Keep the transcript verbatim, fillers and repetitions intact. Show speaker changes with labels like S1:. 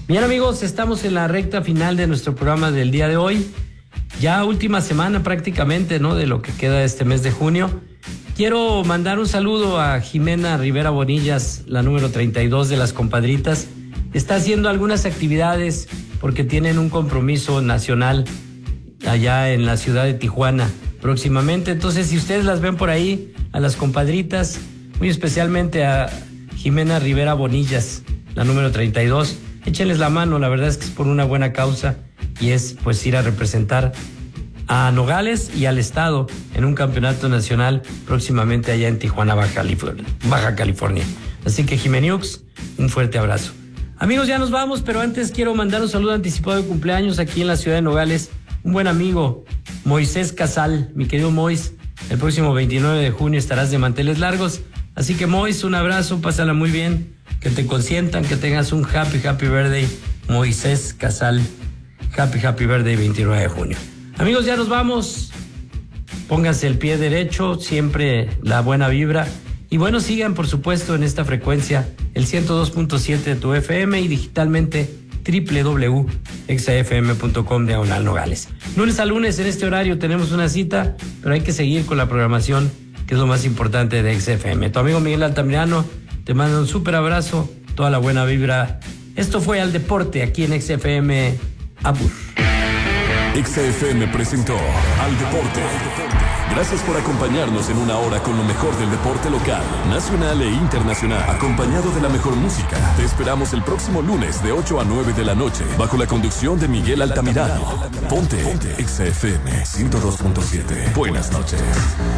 S1: Bien, amigos, estamos en la recta final de nuestro programa del día de hoy. Ya última semana prácticamente, ¿no?, de lo que queda de este mes de junio. Quiero mandar un saludo a Jimena Rivera Bonillas, la número treinta y dos de las compadritas. Está haciendo algunas actividades porque tienen un compromiso nacional allá en la ciudad de Tijuana próximamente. Entonces, si ustedes las ven por ahí, a las compadritas, muy especialmente a Jimena Rivera Bonillas, la número treinta y dos, échenles la mano. La verdad es que es por una buena causa y es pues ir a representar a Nogales y al estado en un campeonato nacional próximamente allá en Tijuana, Baja California. Baja California. Así que, Jimeniux, un fuerte abrazo. Amigos, ya nos vamos, pero antes quiero mandar un saludo anticipado de cumpleaños aquí en la ciudad de Nogales. Un buen amigo, Moisés Casal, mi querido Mois. El próximo veintinueve de junio estarás de manteles largos. Así que, Mois, un abrazo, pásala muy bien. Que te consientan, que tengas un happy, happy birthday, Moisés Casal. Happy, happy birthday, veintinueve de junio. Amigos, ya nos vamos. Pónganse el pie derecho, siempre la buena vibra. Y bueno, sigan, por supuesto, en esta frecuencia, el ciento dos punto siete de tu F M y digitalmente doble u doble u doble u punto exa f m punto com diagonal Nogales. Lunes a lunes en este horario tenemos una cita, pero hay que seguir con la programación, que es lo más importante de Exa F M. Tu amigo Miguel Altamirano te manda un súper abrazo, toda la buena vibra. Esto fue Al Deporte, aquí en Exa F M. Abur.
S2: Exa F M presentó Al Deporte. Gracias por acompañarnos en una hora con lo mejor del deporte local, nacional e internacional, acompañado de la mejor música. Te esperamos el próximo lunes de ocho a nueve de la noche, bajo la conducción de Miguel Altamirano. Ponte, Ponte. Exa F M ciento dos punto siete. Buenas noches.